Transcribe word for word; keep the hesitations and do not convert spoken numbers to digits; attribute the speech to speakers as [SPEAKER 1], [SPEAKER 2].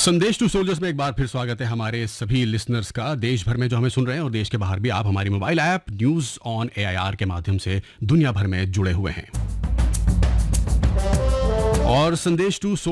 [SPEAKER 1] संदेश two soldiers में एक बार फिर स्वागत है हमारे सभी लिसनर्स का। देश भर में जो हमें सुन रहे हैं और देश के बाहर भी, आप हमारी mobile app news on AIR के माध्यम से दुनिया भर में जुड़े हुए हैं। और संदेश टू